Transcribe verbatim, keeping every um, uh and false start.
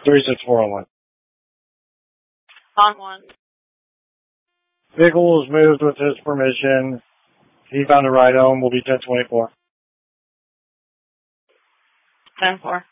three six four oh one. On one. Vehicle was moved with his permission. He found a ride home. Will be ten twenty-four. ten four.